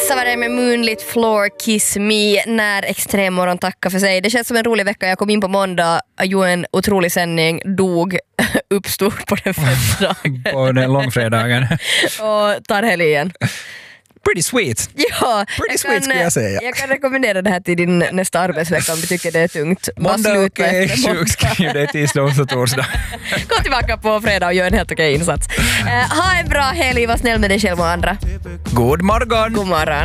Issa var det med Moonlit Floor Kiss Me när Extremmorgon tackar för sig. Det känns som en rolig vecka. Jag kom in på måndag, gjorde en otrolig sändning, dog, uppstod på den fredagen. På den långfredagen. Och tar helg igen. Pretty sweet. Ja, Pretty sweet skulle jag säga. Jag kan rekommendera det här till din nästa arbetsvecka om du tycker det är tungt. Måndag okej, sjukskriv dig tisdag och torsdag. Kom tillbaka på fredag och gör en helt okej insats. Ha en bra helg, var snäll med dig själv och andra. God morgon! God morgon.